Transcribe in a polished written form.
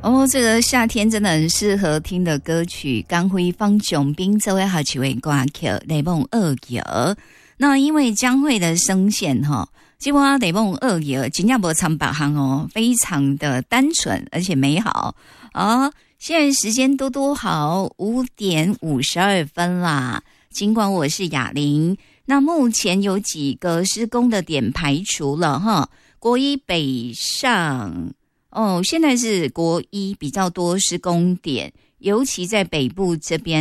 哦，这个夏天真的很适合听的歌曲，江蕙方炯斌这位好几位歌曲《雷梦二友》。那因为江蕙的声线基本上《雷梦二友》真的没唱别行哦，非常的单纯而且美好啊。现在时间多多好，5:52啦。尽管我是雅玲，那目前有几个施工的点排除了哈，国一北上。现在是国一比较多施工点，尤其在北部这边。